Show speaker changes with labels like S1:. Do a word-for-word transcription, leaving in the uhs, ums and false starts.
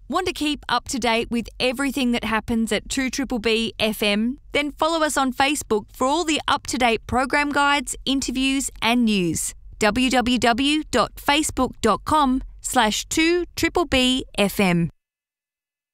S1: Want to keep up to date with everything that happens at two B B B F M? Then follow us on Facebook for all the up-to-date program guides, interviews and news. w w w dot facebook dot com slash two B B B F M.